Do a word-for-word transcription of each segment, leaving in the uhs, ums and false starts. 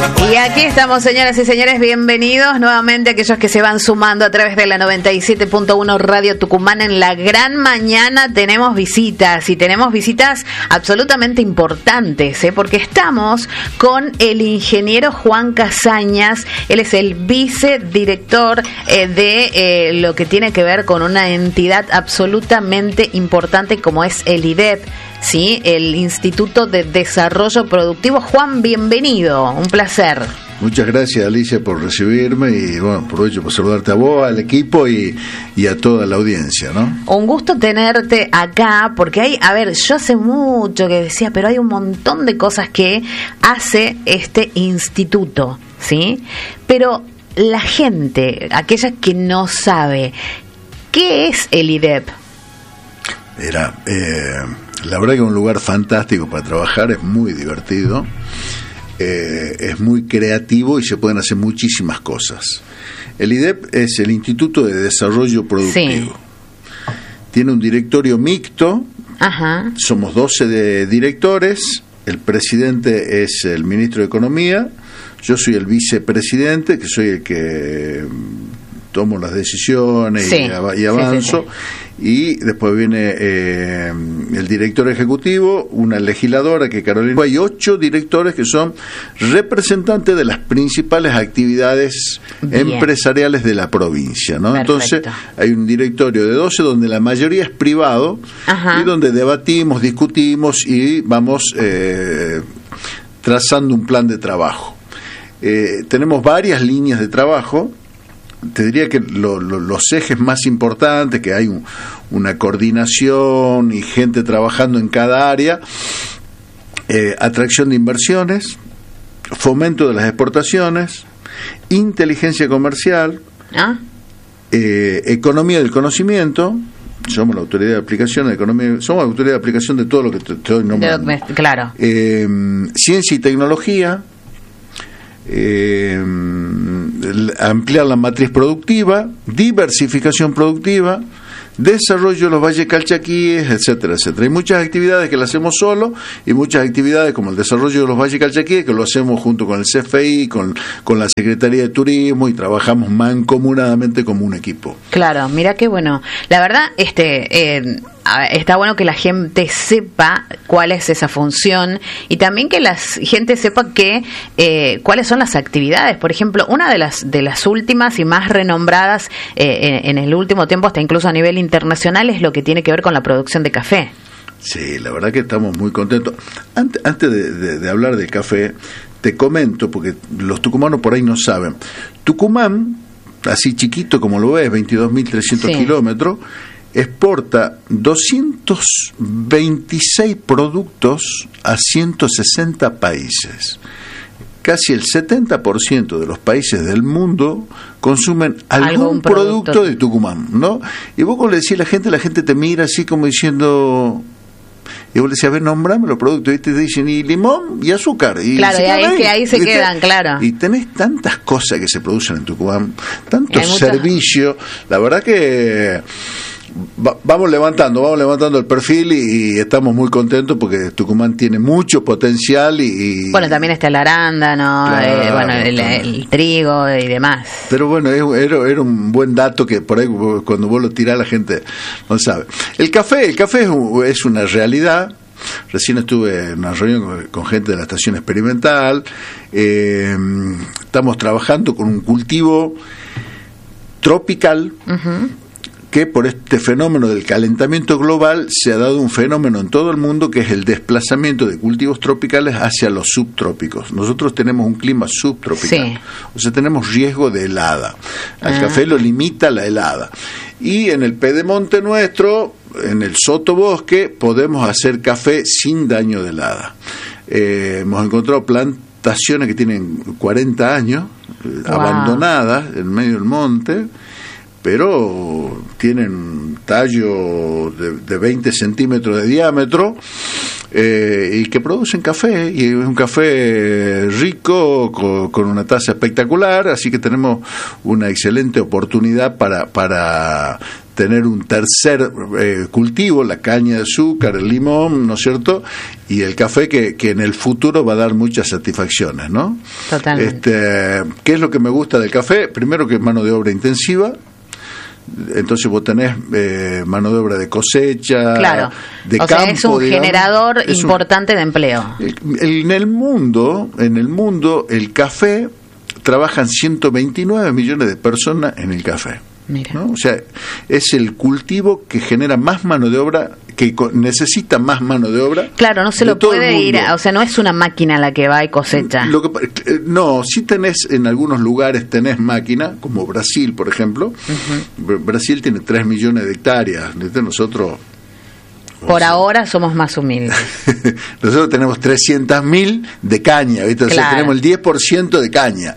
Y aquí estamos, señoras y señores, bienvenidos nuevamente a aquellos que se van sumando a través de la noventa y siete punto uno Radio Tucumán. En la gran mañana tenemos visitas y tenemos visitas absolutamente importantes, ¿eh? Porque estamos con el ingeniero Juan Casañas. Él es el vicedirector eh, de eh, lo que tiene que ver con una entidad absolutamente importante como es el I D E P. Sí, el Instituto de Desarrollo Productivo. Juan, bienvenido, un placer. Muchas gracias, Alicia, por recibirme y bueno, aprovecho por saludarte a vos, al equipo y, y a toda la audiencia, ¿no? Un gusto tenerte acá, porque hay, a ver, yo hace mucho que decía, pero hay un montón de cosas que hace este instituto, ¿sí? Pero la gente, aquella que no sabe, ¿qué es el I D E P? Era... Eh... La verdad que es un lugar fantástico para trabajar, es muy divertido, eh, es muy creativo y se pueden hacer muchísimas cosas. El I D E P es el Instituto de Desarrollo Productivo. Sí. Tiene un directorio mixto. Ajá. Somos doce de directores, el presidente es el ministro de Economía, yo soy el vicepresidente, que soy el que tomo las decisiones, sí, y, y avanzo. Sí, sí, sí. Y después viene eh, el director ejecutivo, una legisladora que es Carolina. Hay ocho directores que son representantes de las principales actividades Bien. empresariales de la provincia, ¿no? Perfecto. Entonces hay un directorio de doce donde la mayoría es privado. Ajá. Y donde debatimos, discutimos y vamos eh, trazando un plan de trabajo. Eh, tenemos varias líneas de trabajo. Te diría que lo, lo, los ejes más importantes, que hay un, una coordinación y gente trabajando en cada área, eh, atracción de inversiones, fomento de las exportaciones, inteligencia comercial, ¿Ah? eh, economía del conocimiento. Somos la autoridad de aplicación de economía, somos la autoridad de aplicación de todo lo que te, te doy nombrando. Claro. Eh, ciencia y tecnología. Eh, ampliar la matriz productiva, diversificación productiva, desarrollo de los valles calchaquíes, etcétera, etcétera. Hay muchas actividades que las hacemos solo y muchas actividades como el desarrollo de los valles calchaquíes que lo hacemos junto con el C F I, con, con la Secretaría de Turismo y trabajamos mancomunadamente como un equipo. Claro, mira qué bueno. La verdad, este... Eh... está bueno que la gente sepa cuál es esa función y también que la gente sepa que eh, cuáles son las actividades. Por ejemplo, una de las de las últimas y más renombradas eh, en, en el último tiempo, hasta incluso a nivel internacional, es lo que tiene que ver con la producción de café. Sí, la verdad que estamos muy contentos. Antes, antes de, de, de hablar del café, te comento, porque los tucumanos por ahí no saben. Tucumán, así chiquito como lo ves, veintidós mil trescientos sí. kilómetros, exporta doscientos veintiséis productos a ciento sesenta países. Casi el setenta por ciento de los países del mundo consumen algún, ¿Algún producto? producto de Tucumán, ¿no? Y vos cuando le decís a la gente, la gente te mira así como diciendo... Y vos le decís, a ver, nombrame los productos, y te dicen, y limón y azúcar. Y claro, y ahí, ahí, que ahí se ¿viste? quedan, claro. Y tenés tantas cosas que se producen en Tucumán, tantos servicios, la verdad que... Va, vamos levantando, vamos levantando el perfil y, y estamos muy contentos porque Tucumán tiene mucho potencial y... y bueno, también está el arándano, claro, eh, bueno, el, el trigo y demás. Pero bueno, era, era un buen dato que por ahí cuando vos lo tirás la gente no sabe. El café, el café es, es una realidad. Recién estuve en una reunión con, con gente de la estación experimental. Eh, estamos trabajando con un cultivo tropical. Uh-huh. Que por este fenómeno del calentamiento global se ha dado un fenómeno en todo el mundo que es el desplazamiento de cultivos tropicales hacia los subtrópicos. Nosotros tenemos un clima subtropical, sí. O sea, tenemos riesgo de helada. Al ah. café lo limita la helada. Y en el pedemonte nuestro, en el sotobosque, podemos hacer café sin daño de helada. Eh, hemos encontrado plantaciones que tienen cuarenta años, wow. abandonadas en medio del monte, pero tienen tallo de, de veinte centímetros de diámetro eh, y que producen café, y es un café rico con, con una taza espectacular, así que tenemos una excelente oportunidad para, para tener un tercer eh, cultivo, la caña de azúcar, el limón, ¿no es cierto? Y el café que, que en el futuro va a dar muchas satisfacciones, ¿no? Totalmente. Este, ¿qué es lo que me gusta del café? Primero que es mano de obra intensiva. Entonces vos tenés eh, mano de obra de cosecha, claro. de o campo, sea, es un digamos, generador es importante un, de empleo. El, el, en el mundo, en el mundo, el café, trabajan ciento veintinueve millones de personas en el café. Mira. ¿No? O sea, es el cultivo que genera más mano de obra, que necesita más mano de obra. Claro, no se lo puede ir, a, o sea, no es una máquina la que va y cosecha. Lo que, no, sí tenés, en algunos lugares tenés máquina, como Brasil, por ejemplo. Uh-huh. Brasil tiene tres millones de hectáreas, nosotros... Por sea, ahora somos más humildes. Nosotros tenemos trescientos mil de caña, ¿viste? O sea, claro. Tenemos el diez por ciento de caña,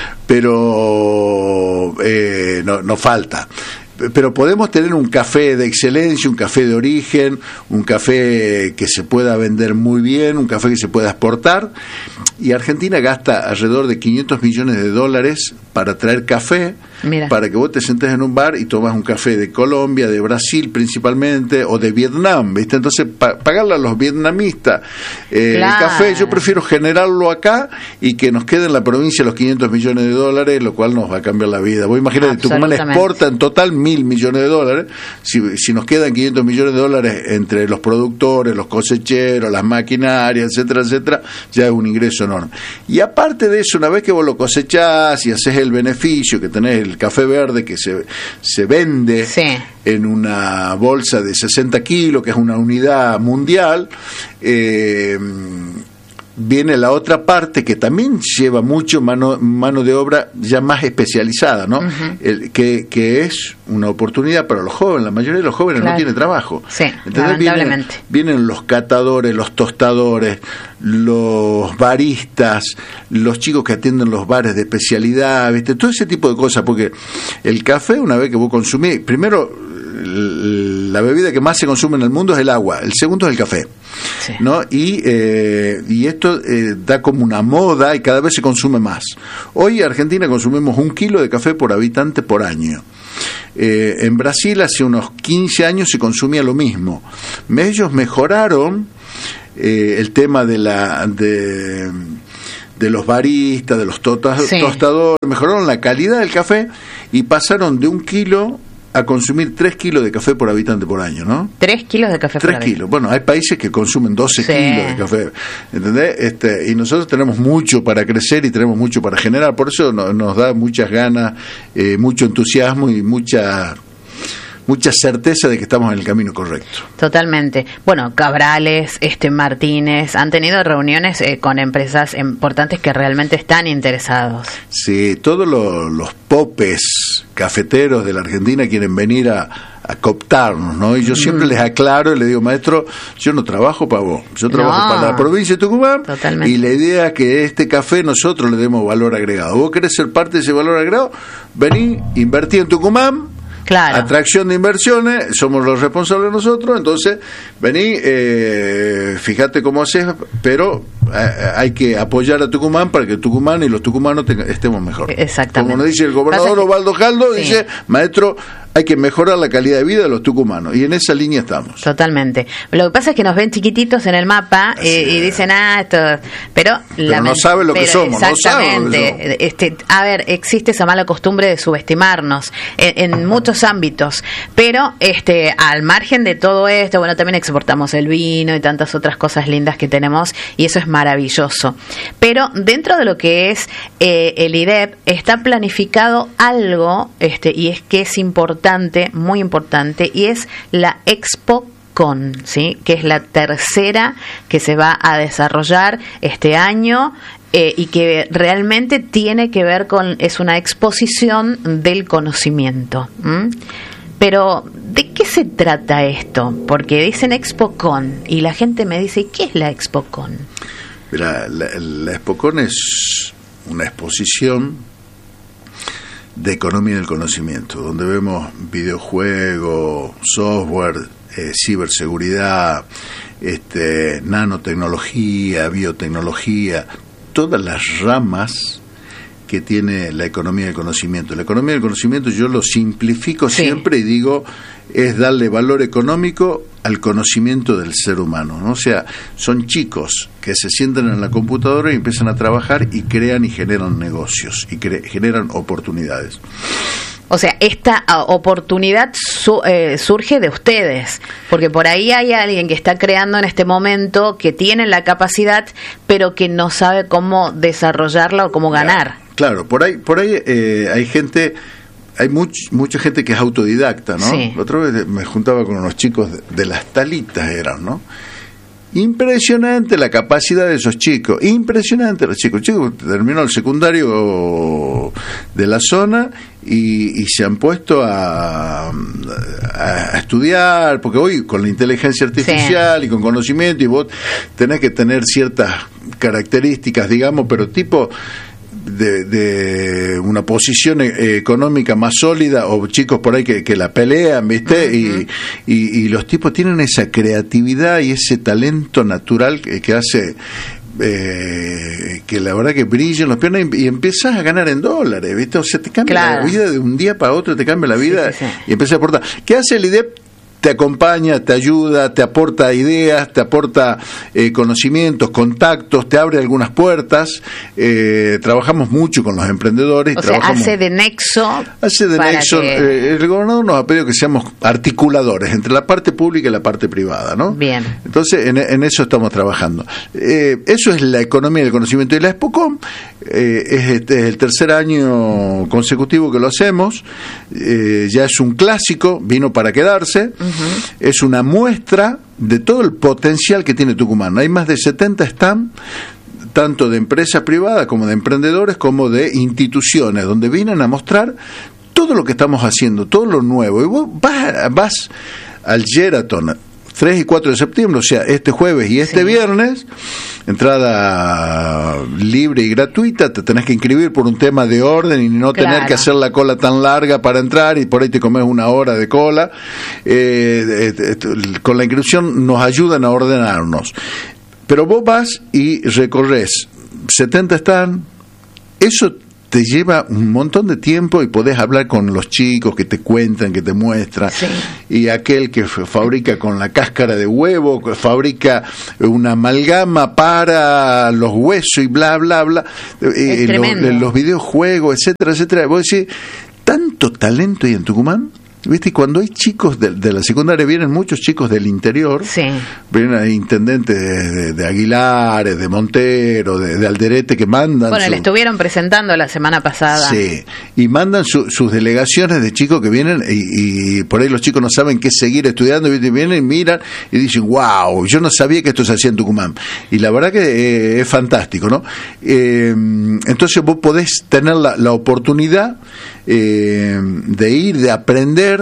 pero eh, no, no falta. Pero podemos tener un café de excelencia, un café de origen, un café que se pueda vender muy bien, un café que se pueda exportar. Y Argentina gasta alrededor de quinientos millones de dólares para traer café. Mira. Para que vos te sentes en un bar y tomas un café de Colombia, de Brasil principalmente, o de Vietnam, ¿viste? Entonces, pa- pagarle a los vietnamistas eh, claro. el café, yo prefiero generarlo acá y que nos quede en la provincia los quinientos millones de dólares, lo cual nos va a cambiar la vida. Vos imaginate, Tucumán exporta en total mil millones de dólares, si, si nos quedan quinientos millones de dólares entre los productores, los cosecheros, las maquinarias, etcétera, etcétera, ya es un ingreso enorme. Y aparte de eso, una vez que vos lo cosechás y haces el beneficio, que tenés el café verde que se, se vende sí. en una bolsa de sesenta kilos, que es una unidad mundial, eh, viene la otra parte que también lleva mucho mano mano de obra ya más especializada, ¿no? Uh-huh. El, que, que es una oportunidad para los jóvenes. La mayoría de los jóvenes claro. no tiene trabajo. Sí, entonces vienen, vienen los catadores, los tostadores, los baristas, los chicos que atienden los bares de especialidad, ¿viste? Todo ese tipo de cosas, porque el café, una vez que vos consumís, primero, la bebida que más se consume en el mundo es el agua, el segundo es el café, sí. ¿no? Y, eh, y esto eh, da como una moda y cada vez se consume más. Hoy en Argentina consumimos un kilo de café por habitante por año. Eh, en Brasil hace unos quince años se consumía lo mismo. Ellos mejoraron eh, el tema de la... de de los baristas, de los tota- sí. tostadores, mejoraron la calidad del café y pasaron de un kilo a consumir tres kilos de café por habitante por año, ¿no? Tres kilos de café por Tres habitante. kilos. Bueno, hay países que consumen doce sí. kilos de café, ¿entendés? Este, y nosotros tenemos mucho para crecer y tenemos mucho para generar. Por eso no, nos da muchas ganas, eh, mucho entusiasmo y mucha... mucha certeza de que estamos en el camino correcto. Totalmente. Bueno, Cabrales, este Martínez, han tenido reuniones eh, con empresas importantes que realmente están interesados. Sí, todos los, los popes cafeteros de la Argentina quieren venir a, a cooptarnos, ¿no? Y yo siempre mm. les aclaro y les digo, maestro, yo no trabajo para vos, yo trabajo no. para la provincia de Tucumán. Totalmente. Y la idea es que este café nosotros le demos valor agregado. ¿Vos querés ser parte de ese valor agregado? Vení, invertí en Tucumán. Claro. Atracción de inversiones, somos los responsables nosotros, entonces vení, eh, fíjate cómo haces, pero eh, hay que apoyar a Tucumán para que Tucumán y los tucumanos te, estemos mejor. Exactamente. Como nos dice el gobernador Osvaldo Jaldo, sí. dice, maestro, hay que mejorar la calidad de vida de los tucumanos, y en esa línea estamos. Totalmente. Lo que pasa es que nos ven chiquititos en el mapa eh, y dicen, ah, esto... Pero, pero la no saben lo que somos, exactamente. no saben lo que somos. Este, a ver, existe esa mala costumbre de subestimarnos en, en muchos ámbitos, pero este al margen de todo esto, bueno, también exportamos el vino y tantas otras cosas lindas que tenemos, y eso es maravilloso. Pero dentro de lo que es eh, el I D E P está planificado algo, este y es que es importante, muy importante, y es la Expo Con, ¿sí? Que es la tercera que se va a desarrollar este año. Eh, y que realmente tiene que ver con, es una exposición del conocimiento. ¿Mm? Pero, ¿de qué se trata esto? Porque dicen ExpoCon y la gente me dice, ¿qué es la ExpoCon? Mira, la, la ExpoCon es una exposición de economía del conocimiento, donde vemos videojuegos, software, eh, ciberseguridad, este, nanotecnología, biotecnología, todas las ramas que tiene la economía del conocimiento. La economía del conocimiento yo lo simplifico sí. siempre y digo, es darle valor económico al conocimiento del ser humano, ¿no? O sea, son chicos que se sientan en la computadora y empiezan a trabajar y crean y generan negocios y cre- generan oportunidades. O sea, esta oportunidad su, eh, surge de ustedes, porque por ahí hay alguien que está creando en este momento, que tiene la capacidad, pero que no sabe cómo desarrollarla o cómo ganar. Claro, claro por ahí, por ahí eh, hay gente, hay much, mucha gente que es autodidacta, ¿no? Sí. La otra vez me juntaba con unos chicos de, de las Talitas, eran, ¿no? Impresionante la capacidad de esos chicos, impresionante los chicos. Chicos terminó el secundario de la zona y, y se han puesto a, a estudiar, porque hoy con la inteligencia artificial sí. y con conocimiento, y vos tenés que tener ciertas características, digamos, pero tipo de, de una posición e- económica más sólida, o chicos por ahí que, que la pelean, ¿viste? Uh-huh. y, y, y los tipos tienen esa creatividad y ese talento natural que, que hace eh, que la verdad que brillen los piernas y, y empiezas a ganar en dólares, ¿viste? O sea, te cambia claro. la vida de un día para otro, te cambia la vida sí, sí, sí. y empiezas a aportar. ¿Qué hace el I D E P? Te acompaña, te ayuda, te aporta ideas, te aporta eh, conocimientos, contactos, te abre algunas puertas. Eh, trabajamos mucho con los emprendedores. O sea, hace de nexo. Hace de nexo. Que... Eh, el gobernador nos ha pedido que seamos articuladores entre la parte pública y la parte privada, ¿no? Bien. Entonces, en, en eso estamos trabajando. Eh, eso es la economía del conocimiento. Y la Expocom eh, es, este, es el tercer año consecutivo que lo hacemos. Eh, ya es un clásico, vino para quedarse. Uh-huh. Es una muestra de todo el potencial que tiene Tucumán. Hay más de setenta stands, tanto de empresas privadas como de emprendedores, como de instituciones, donde vienen a mostrar todo lo que estamos haciendo, todo lo nuevo. Y vos vas, vas al Sheraton tres y cuatro de septiembre, o sea, este jueves y este sí. viernes, entrada libre y gratuita, te tenés que inscribir por un tema de orden y no claro. tener que hacer la cola tan larga para entrar y por ahí te comes una hora de cola. Eh, eh, eh, con la inscripción nos ayudan a ordenarnos. Pero vos vas y recorres setenta están, eso te lleva un montón de tiempo y podés hablar con los chicos que te cuentan, que te muestran, sí. y aquel que f- fabrica con la cáscara de huevo, que fabrica una amalgama para los huesos y bla, bla, bla, eh, los, los videojuegos, etcétera, etcétera. Vos decís, ¿tanto talento hay en Tucumán? ¿Viste? Y cuando hay chicos de, de la secundaria, vienen muchos chicos del interior, sí. vienen ahí intendentes de, de, de Aguilares, de Montero, de, de Alderete, que mandan... Bueno, su... le estuvieron presentando la semana pasada. Sí, y mandan su, sus delegaciones de chicos que vienen y, y por ahí los chicos no saben qué seguir estudiando, ¿viste? Vienen, miran y dicen, wow, yo no sabía que esto se hacía en Tucumán. Y la verdad que eh, es fantástico, ¿no? Eh, entonces vos podés tener la, la oportunidad eh, de ir, de aprender,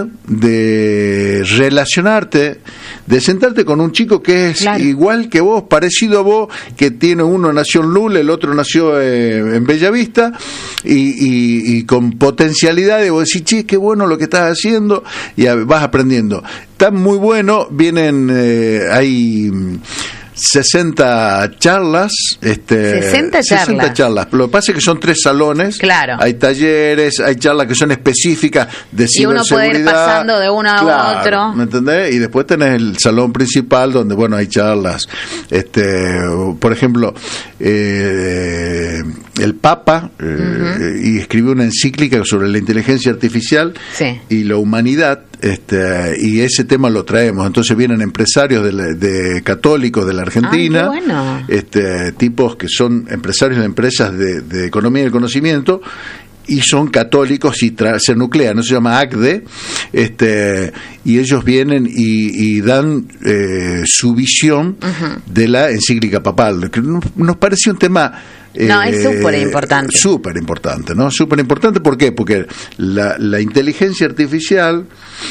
de relacionarte, de sentarte con un chico que es claro. igual que vos, parecido a vos, que tiene uno nació en Lula, el otro nació eh, en Bellavista, y, y, y con potencialidad, y vos decís, che, qué bueno lo que estás haciendo, y vas aprendiendo. Está muy bueno, vienen, eh, hay... sesenta charlas, este, sesenta charlas. sesenta charlas. Lo que pasa es que son tres salones. Claro. Hay talleres, hay charlas que son específicas de ciberseguridad. Y uno puede ir pasando de uno a claro, otro. ¿Me entendés? Y después tenés el salón principal donde, bueno, hay charlas. Este, por ejemplo, eh, el Papa eh, uh-huh. y escribió una encíclica sobre la inteligencia artificial sí. y la humanidad. Este, y ese tema lo traemos. Entonces vienen empresarios de, de católicos de la Argentina, ah, qué bueno. este, tipos que son empresarios de empresas de, de economía del conocimiento y son católicos y tra- se nuclean, no se llama A C D E, este, y ellos vienen y, y dan eh, su visión uh-huh. de la encíclica papal, que nos parece un tema no, eh, es súper importante. Súper importante, ¿no? Súper importante, ¿por qué? Porque la, la inteligencia artificial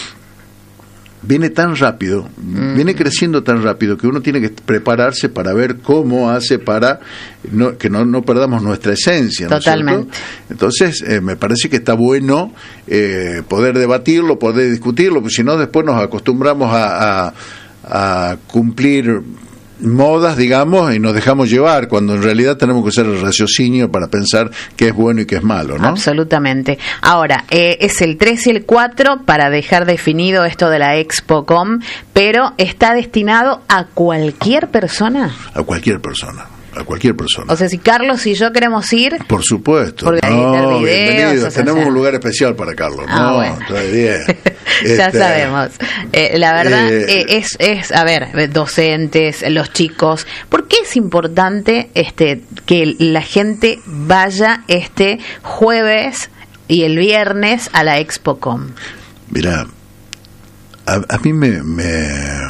viene tan rápido, mm. viene creciendo tan rápido que uno tiene que prepararse para ver cómo hace para no, que no, no perdamos nuestra esencia, ¿no? Totalmente. Entonces, eh, me parece que está bueno eh, poder debatirlo, poder discutirlo, porque si no después nos acostumbramos a, a, a cumplir modas, digamos, y nos dejamos llevar, cuando en realidad tenemos que usar el raciocinio para pensar qué es bueno y qué es malo, ¿no? Absolutamente. Ahora, eh, es el tres y el cuatro para dejar definido esto de la ExpoCom, pero ¿está destinado a cualquier persona? A cualquier persona. A cualquier persona. O sea, si Carlos y yo queremos ir... Por supuesto. Porque no, videos, bienvenido. O sea, Tenemos o sea... un lugar especial para Carlos. Ah, no, bueno. entonces bien. Ya este, sabemos. Eh, la verdad eh, eh, es, es, a ver, docentes, los chicos, ¿por qué es importante este que la gente vaya este jueves y el viernes a la ExpoCom? Mira, a, a mí me... me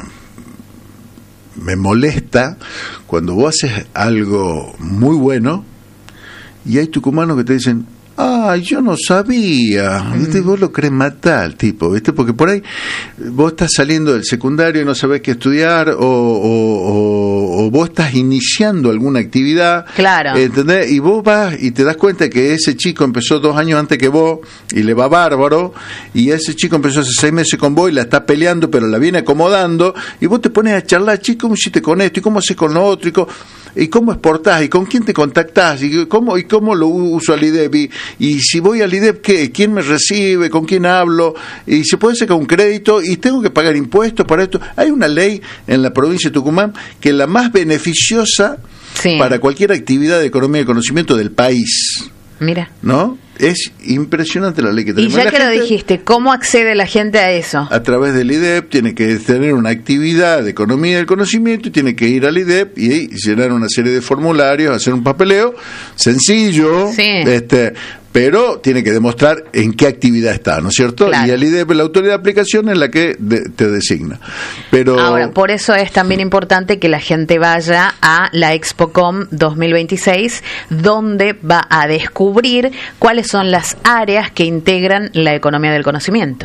me molesta cuando vos haces algo muy bueno y hay tucumanos que te dicen, ah, yo no sabía, ¿viste? Vos lo crees matar al tipo, ¿viste? Porque por ahí vos estás saliendo del secundario y no sabés qué estudiar, o, o, o, o vos estás iniciando alguna actividad, claro, ¿entendés? Y vos vas y te das cuenta que ese chico empezó dos años antes que vos y le va bárbaro, y ese chico empezó hace seis meses con vos y la está peleando, pero la viene acomodando, y vos te pones a charlar, chico, ¿cómo hiciste con esto? ¿Y cómo haces con lo otro? ¿Y cómo, y cómo exportás? ¿Y con quién te contactás? ¿Y cómo, y cómo lo uso al I D E P? Y, y si voy al I D E P, ¿qué? ¿Quién me recibe? ¿Con quién hablo? Y se puede sacar un crédito y tengo que pagar impuestos para esto. Hay una ley en la provincia de Tucumán que es la más beneficiosa, sí, para cualquier actividad de economía y conocimiento del país. Mira. ¿No? Es impresionante la ley que tenemos. Y ya que lo dijiste, ¿cómo accede la gente a eso? A través del I D E P, tiene que tener una actividad de economía del conocimiento y tiene que ir al I D E P y llenar una serie de formularios, hacer un papeleo sencillo, sí, este, pero tiene que demostrar en qué actividad está, ¿no es cierto? Claro. Y el I D E P es la autoridad de aplicación en la que de, te designa. Pero ahora, por eso es también importante que la gente vaya a la ExpoCom dos mil veintiséis, donde va a descubrir cuáles son las áreas que integran la economía del conocimiento.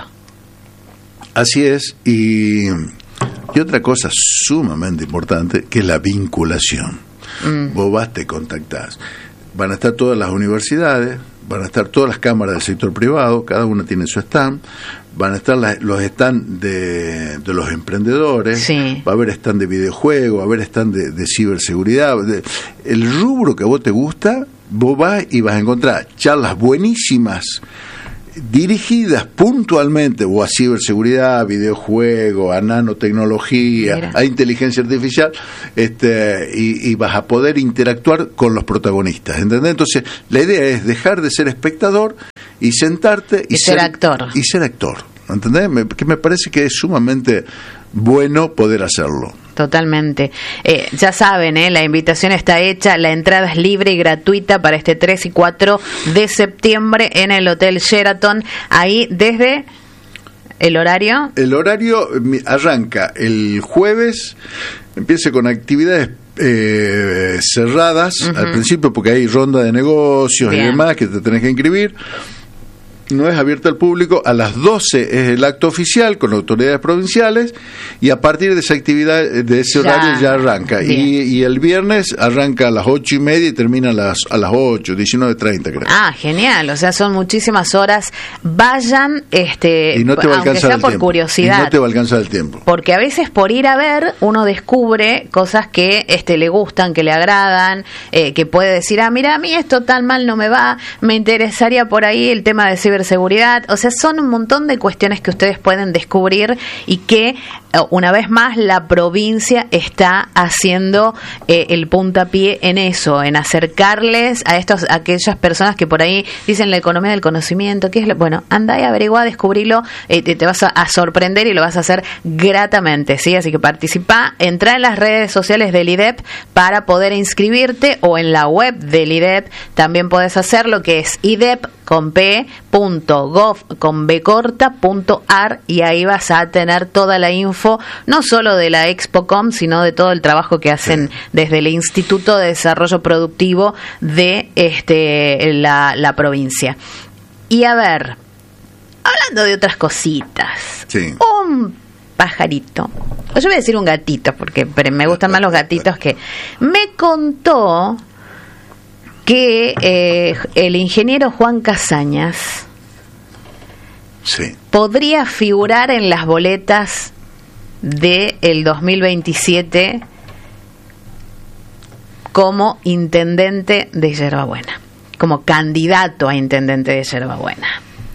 Así es, y, y otra cosa sumamente importante, que es la vinculación. Mm. Vos vas, te contactás. Van a estar todas las universidades, van a estar todas las cámaras del sector privado, cada una tiene su stand, van a estar la, los stand de, de los emprendedores, sí, va a haber stand de videojuegos, va a haber stand de, de ciberseguridad, de, el rubro que a vos te gusta, vos vas y vas a encontrar charlas buenísimas, dirigidas puntualmente o a ciberseguridad, a videojuegos, a nanotecnología, Mira. a inteligencia artificial, este, y, y vas a poder interactuar con los protagonistas, ¿entendés? Entonces, la idea es dejar de ser espectador y sentarte y, y ser, ser actor. Y ser actor, ¿entendés? Me, que me parece que es sumamente bueno poder hacerlo. Totalmente. Eh, ya saben, eh, la invitación está hecha, la entrada es libre y gratuita para este tres y cuatro de septiembre en el Hotel Sheraton, ahí desde el horario. El horario arranca el jueves, empieza con actividades eh, cerradas, uh-huh, al principio, porque hay ronda de negocios Bien. y demás que te tenés que inscribir. No es abierta al público. A las doce es el acto oficial con autoridades provinciales y a partir de esa actividad, de ese horario ya, ya arranca. Y, y el viernes arranca a las ocho y media y termina a las, a las ocho, diecinueve treinta creo. Ah, genial. O sea, son muchísimas horas. Vayan, este, y no te va a aunque sea por tiempo. curiosidad. Y no te va a alcanzar el tiempo. Porque a veces por ir a ver uno descubre cosas que este, le gustan, que le agradan, eh, que puede decir, ah, mira, a mí esto tan mal no me va, me interesaría por ahí el tema de ciberseguridad. Seguridad, o sea, son un montón de cuestiones que ustedes pueden descubrir y que una vez más la provincia está haciendo eh, el puntapié en eso, en acercarles a estos a aquellas personas que por ahí dicen la economía del conocimiento, ¿qué es lo? Bueno, anda y averigua, descubrilo, eh, te, te vas a, a sorprender y lo vas a hacer gratamente, ¿sí? Así que participa, entra en las redes sociales del I D E P para poder inscribirte, o en la web del I D E P también puedes hacerlo, que es idep con p punto gov con b corta punto ar, y ahí vas a tener toda la info, no solo de la ExpoCom, sino de todo el trabajo que hacen sí. desde el Instituto de Desarrollo Productivo de este la, la provincia. Y a ver, hablando de otras cositas, sí. un pajarito, yo voy a decir un gatito, porque me gustan más los gatitos, que me contó que eh, el ingeniero Juan Casañas sí. podría figurar en las boletas de el dos mil veintisiete como intendente de Yerbabuena, como candidato a intendente de Yerbabuena.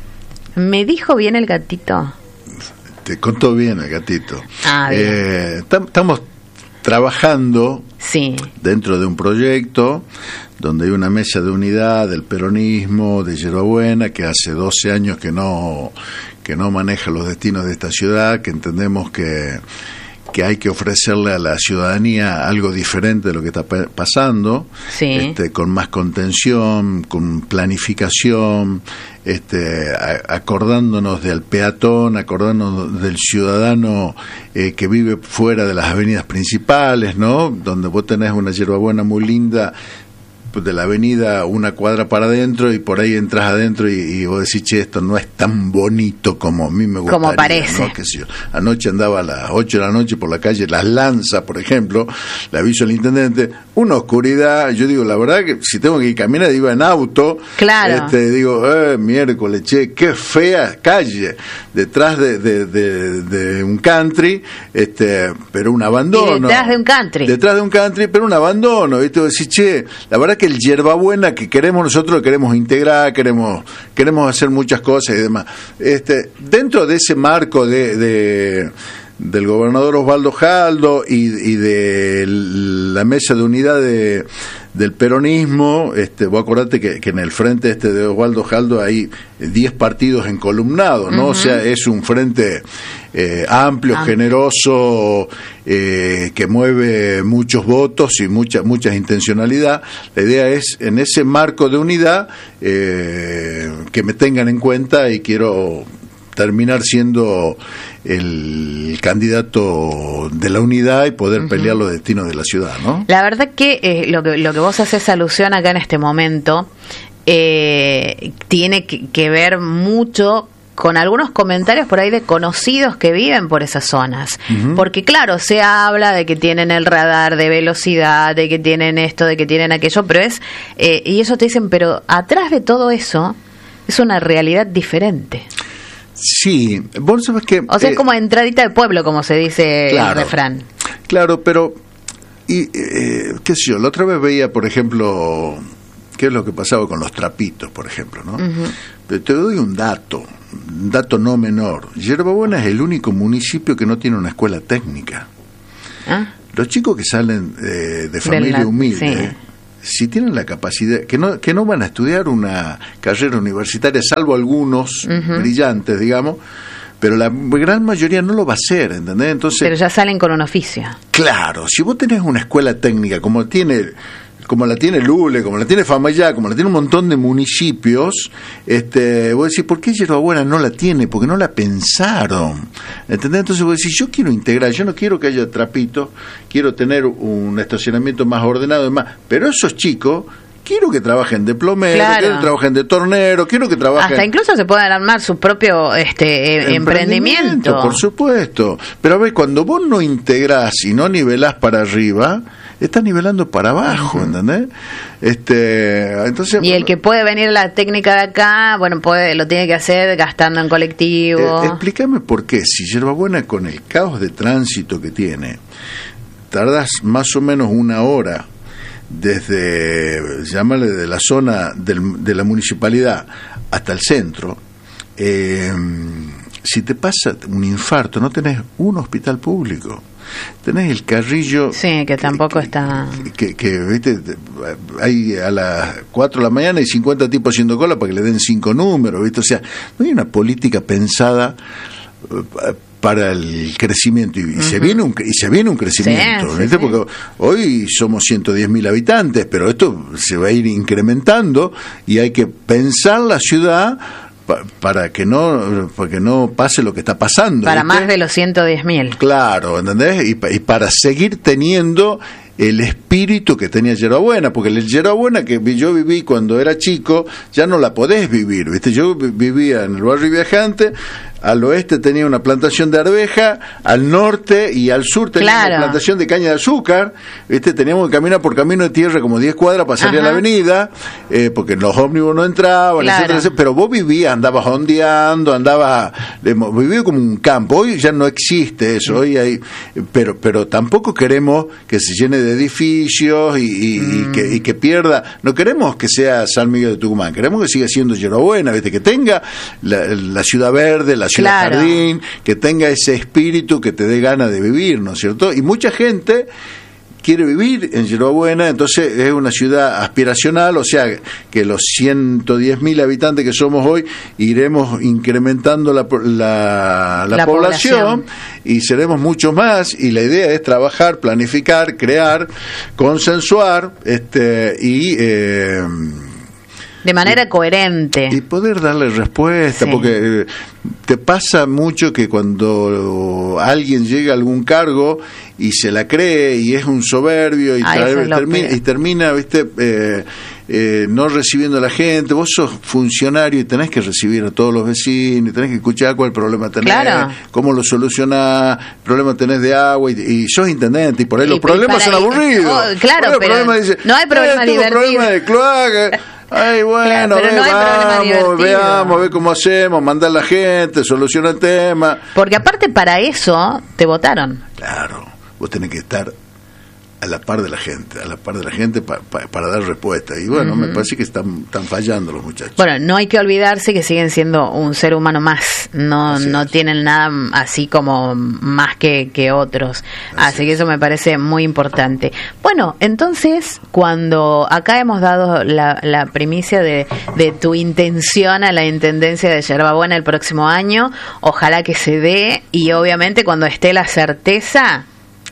¿Me dijo bien el gatito? Te contó bien el gatito. Ah, bien. Eh, estamos trabajando sí. dentro de un proyecto donde hay una mesa de unidad del peronismo de Yerbabuena que hace doce años que no que no maneja los destinos de esta ciudad, que entendemos que que hay que ofrecerle a la ciudadanía algo diferente de lo que está pasando, sí. este, con más contención, con planificación, este, a, acordándonos del peatón, acordándonos del ciudadano eh, que vive fuera de las avenidas principales, ¿no? Donde vos tenés una Yerbabuena muy linda, de la avenida una cuadra para adentro y por ahí entras adentro y, y vos decís, che, esto no es tan bonito como a mí me gustaría. Como parece. ¿No? ¿Qué sé yo? Anoche andaba a las ocho de la noche por la calle Las Lanzas, por ejemplo, le aviso al intendente, una oscuridad, yo digo, la verdad que si tengo que ir caminar, iba en auto, claro. este, digo, eh, miércoles, che, qué fea calle, detrás de, de, de, de un country, este, pero un abandono. Y detrás de un country. Detrás de un country, pero un abandono, ¿viste? Vos decís, che, la verdad que el Yerbabuena que queremos nosotros lo queremos integrar, queremos queremos hacer muchas cosas y demás. Este, dentro de ese marco de, de del gobernador Osvaldo Jaldo y, y de la mesa de unidad de, del peronismo, este, vos acordate que, que en el frente este de Osvaldo Jaldo hay diez partidos encolumnados, ¿no? Uh-huh. O sea, es un frente eh, amplio, ah. generoso, eh, que mueve muchos votos y mucha, mucha intencionalidad. La idea es, en ese marco de unidad, eh, que me tengan en cuenta y quiero terminar siendo el candidato de la unidad y poder uh-huh. pelear los destinos de la ciudad, ¿no? La verdad que eh, lo que lo que vos haces alusión acá en este momento eh, tiene que, que ver mucho con algunos comentarios por ahí de conocidos que viven por esas zonas. Uh-huh. Porque claro, se habla de que tienen el radar de velocidad, de que tienen esto, de que tienen aquello, pero es eh, y eso te dicen, pero atrás de todo eso es una realidad diferente. Sí, vos sabés que... O sea, eh, es como entradita de pueblo, como se dice claro, el refrán. Claro, pero, y eh, qué sé yo, la otra vez veía, por ejemplo, qué es lo que pasaba con los trapitos, por ejemplo, ¿no? Uh-huh. Pero te doy un dato, un dato no menor. Yerbabuena es el único municipio que no tiene una escuela técnica. ¿Ah? Los chicos que salen eh, de familia la, humilde... Sí. Si tienen la capacidad, que no que no van a estudiar una carrera universitaria, salvo algunos uh-huh. brillantes, digamos, pero la gran mayoría no lo va a hacer, ¿entendés? Entonces, pero ya salen con un oficio. Claro, si vos tenés una escuela técnica como tiene como la tiene Lule, como la tiene Famayá, como la tiene un montón de municipios, este, vos decís, ¿por qué Yerbabuena no la tiene? Porque no la pensaron, ¿entendés? Entonces vos decís, yo quiero integrar, yo no quiero que haya trapitos, quiero tener un estacionamiento más ordenado y demás, pero esos chicos... Quiero que trabajen de plomero, claro. quiero que trabajen de tornero, quiero que trabajen... Hasta incluso se pueden armar su propio este emprendimiento. emprendimiento. Por supuesto. Pero a ver, cuando vos no integrás y no nivelás para arriba, estás nivelando para abajo, uh-huh. ¿entendés? Este, entonces, y el que puede venir la técnica de acá, bueno, puede lo tiene que hacer gastando en colectivo. Eh, explícame por qué, si Yerbabuena con el caos de tránsito que tiene, tardás más o menos una hora desde, llámale, de la zona del, de la municipalidad hasta el centro, eh, si te pasa un infarto, no tenés un hospital público, tenés el Carrillo, sí, que tampoco que, está que, que, que viste, hay a las cuatro de la mañana y cincuenta tipos haciendo cola para que le den cinco números, viste, o sea, no hay una política pensada uh, para el crecimiento y, uh-huh. se viene un y se viene un crecimiento, sí, sí, sí. Porque hoy somos ciento diez mil habitantes, pero esto se va a ir incrementando y hay que pensar la ciudad pa, para que no para que no pase lo que está pasando, para ¿viste? Más de los ciento diez mil. Claro, ¿entendés? Y, y para seguir teniendo el espíritu que tenía Yerbabuena, porque el Yerbabuena que yo viví cuando era chico, ya no la podés vivir, ¿viste? Yo vivía en el barrio Viajante, al oeste tenía una plantación de arveja, al norte y al sur tenía claro. una plantación de caña de azúcar, ¿viste? Teníamos que caminar por camino de tierra como diez cuadras para salir Ajá. a la avenida, eh, porque los ómnibus no entraban, claro. etcétera, etcétera, pero vos vivías, andabas ondeando, andabas, eh, vivías como un campo. Hoy ya no existe eso, hoy hay, pero pero tampoco queremos que se llene de edificios y, y, mm. y, que, y que pierda, no queremos que sea San Miguel de Tucumán, queremos que siga siendo Yerbabuena, ¿viste? Que tenga la, la ciudad verde, la ciudad claro. jardín, que tenga ese espíritu que te dé ganas de vivir, ¿no es cierto? Y mucha gente quiere vivir en Yerbabuena, entonces es una ciudad aspiracional, o sea que los ciento diez mil habitantes que somos hoy iremos incrementando la, la, la, la población, población y seremos muchos más, y la idea es trabajar, planificar, crear, consensuar este y eh, de manera y, coherente. Y poder darle respuesta, sí. porque eh, te pasa mucho que cuando alguien llega a algún cargo y se la cree y es un soberbio y, Ay, trae, termina, y termina, viste, eh, eh, no recibiendo a la gente. Vos sos funcionario y tenés que recibir a todos los vecinos, y tenés que escuchar cuál problema tenés, claro. cómo lo solucionás, problema tenés de agua, y, y sos intendente, y por ahí y, los problemas son aburridos. Oh, claro, pero dice, no hay problema eh, divertido. Problema de cloaca. Ay, bueno, claro, ve, no vamos, veamos, a ver cómo hacemos, mandar a la gente, soluciona el tema. Porque aparte para eso te votaron. Claro, vos tenés que estar a la par de la gente, a la par de la gente pa, pa, para dar respuesta. Y bueno, uh-huh. me parece que están, están fallando los muchachos. Bueno, no hay que olvidarse que siguen siendo un ser humano más, no así no es. Tienen nada así como más que, que otros. Así, así que eso me parece muy importante. Bueno, entonces, cuando acá hemos dado la, la primicia de, de tu intención a la Intendencia de Yerbabuena el próximo año, ojalá que se dé, y obviamente cuando esté la certeza...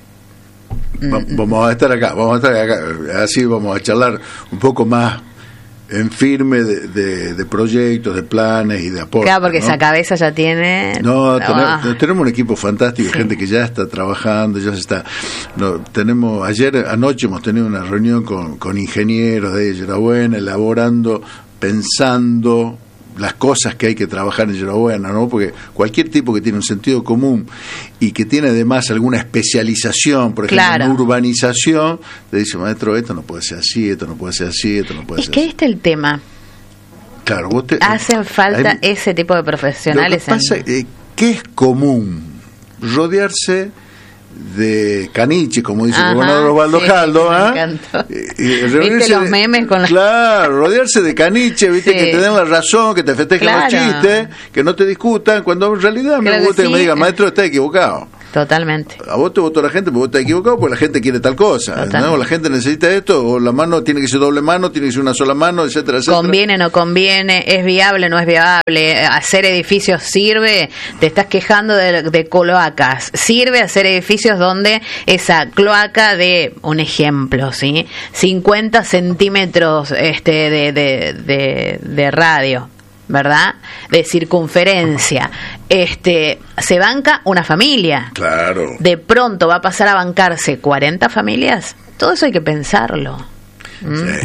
Vamos a estar acá, vamos a estar acá, así vamos a charlar un poco más en firme de, de, de proyectos, de planes y de aportes. Claro, porque ¿no? esa cabeza ya tiene... No, oh. tenemos, tenemos un equipo fantástico, sí. gente que ya está trabajando, ya se está... No, tenemos ayer, anoche hemos tenido una reunión con, con ingenieros de Yerbabuena, elaborando, pensando... las cosas que hay que trabajar en Yerbabuena, ¿no? Porque cualquier tipo que tiene un sentido común y que tiene además alguna especialización, por ejemplo, claro. en urbanización, te dice, maestro, esto no puede ser así, esto no puede ser así, esto no puede es ser así. Es que este es el tema. Claro, vos te, hacen falta hay, ese tipo de profesionales. Lo que pasa es eh, que es común rodearse de caniche, como dice Ajá, el gobernador Osvaldo sí, Jaldo, sí, ¿eh? ¿Viste los memes con la... Claro, rodearse de caniche, viste, sí. que te den la razón, que te festejen claro. los chistes, que no te discutan, cuando en realidad claro me gusta que, sí. que me digan, maestro, está equivocado. Totalmente. A vos te votó la gente porque vos estás equivocado, porque la gente quiere tal cosa, ¿no? La gente necesita esto, o la mano tiene que ser doble mano, tiene que ser una sola mano, etcétera, etcétera. Conviene, no conviene, es viable, no es viable, hacer edificios sirve, te estás quejando de, de cloacas, sirve hacer edificios donde esa cloaca de, un ejemplo, ¿sí? cincuenta centímetros este de, de, de, de radio, ¿verdad? De circunferencia. Este, se banca una familia. Claro. De pronto va a pasar a bancarse cuarenta familias. Todo eso hay que pensarlo. ¿Mm? Sí.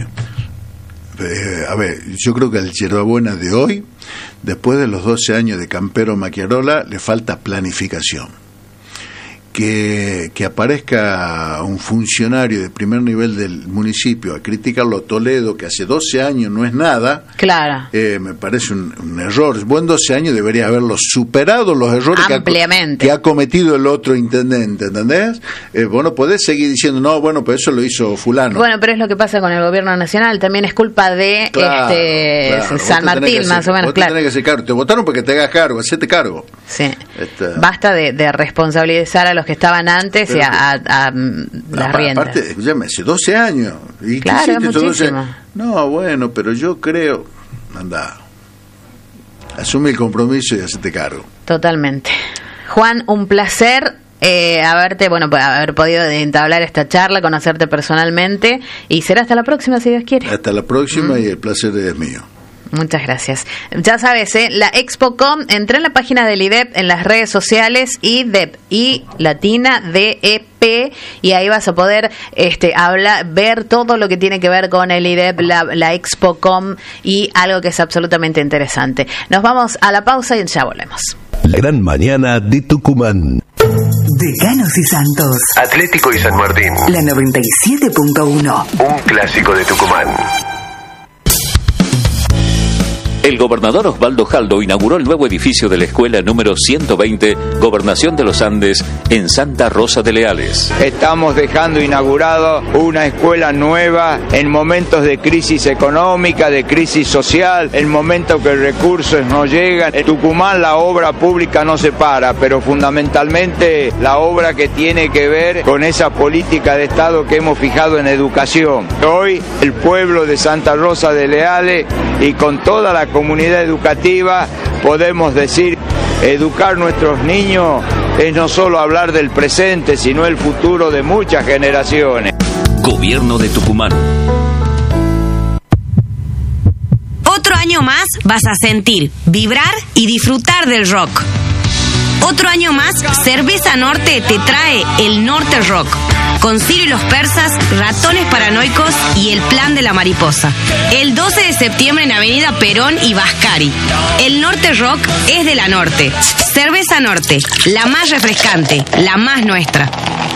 Eh, a ver, yo creo que al Yerbabuena de hoy, después de los doce años de Campero Macchiarola, le falta planificación. Que, que aparezca un funcionario de primer nivel del municipio a criticarlo a Toledo, que hace doce años no es nada, claro. eh, me parece un, un error. Buen doce años debería haberlo superado los errores que ha, que ha cometido el otro intendente, ¿entendés? Eh, vos no podés seguir diciendo, no, bueno, pues eso lo hizo fulano. Bueno, pero es lo que pasa con el gobierno nacional, también es culpa de claro, este claro. San Martín, más hacer, o menos, vos claro. Te tenés que hacer cargo. Te votaron porque te hagas cargo, hacete cargo. Sí. Esta... Basta de, de responsabilizar a los que estaban antes pero y a, a, a las riendas. Aparte, escúchame, hace doce años. ¿Y claro, es muchísimo. No, bueno, pero yo creo... Anda, asume el compromiso y hacete cargo. Totalmente. Juan, un placer eh, haberte, bueno, haber podido entablar esta charla, conocerte personalmente, y será hasta la próxima, si Dios quiere. Hasta la próxima mm. y el placer es mío. Muchas gracias. Ya sabes, ¿eh? La ExpoCom, entré en la página del I D E P, en las redes sociales, I D E P, I latina D E P, y ahí vas a poder este, hablar, ver todo lo que tiene que ver con el I D E P, la, la ExpoCom, y algo que es absolutamente interesante. Nos vamos a la pausa y ya volvemos. La gran mañana de Tucumán. Decanos y Santos. Atlético y San Martín. La noventa y siete punto uno. Un clásico de Tucumán. El gobernador Osvaldo Jaldo inauguró el nuevo edificio de la escuela número ciento veinte, Gobernación de los Andes, en Santa Rosa de Leales. Estamos dejando inaugurado una escuela nueva en momentos de crisis económica, de crisis social, en momentos que recursos no llegan. En Tucumán la obra pública no se para, pero fundamentalmente la obra que tiene que ver con esa política de Estado que hemos fijado en educación. Hoy el pueblo de Santa Rosa de Leales y con toda la comunidad educativa podemos decir, educar nuestros niños es no solo hablar del presente, sino el futuro de muchas generaciones. Gobierno de Tucumán. Otro año más vas a sentir, vibrar y disfrutar del rock. Otro año más, Cerveza Norte te trae el Norte Rock, con Ciro y los Persas, Ratones Paranoicos y El Plan de la Mariposa. El doce de septiembre en Avenida Perón y Vascari. El Norte Rock es de la Norte. Cerveza Norte, la más refrescante, la más nuestra.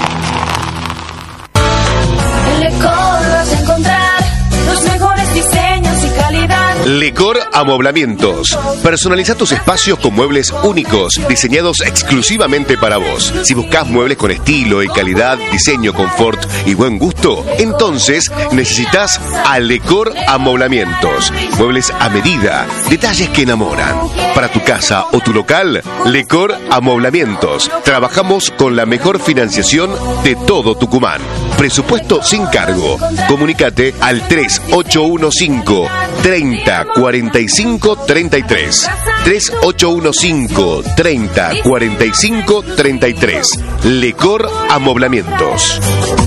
En Lecor vas a encontrar los mejores diseños y calidad. Lecor Amoblamientos. Personaliza tus espacios con muebles únicos, diseñados exclusivamente para vos. Si buscas muebles con estilo y calidad, diseño, confort y buen gusto, entonces necesitas a Lecor Amoblamientos. Muebles a medida, detalles que enamoran. Para tu casa o tu local, Lecor Amoblamientos. Trabajamos con la mejor financiación de todo Tucumán. Presupuesto sin cargo. Comunícate al tres ocho uno cinco, treinta, cuarenta y cinco, treinta y tres. tres ocho uno cinco, treinta, cuarenta y cinco, treinta y tres. Lecor Amoblamientos.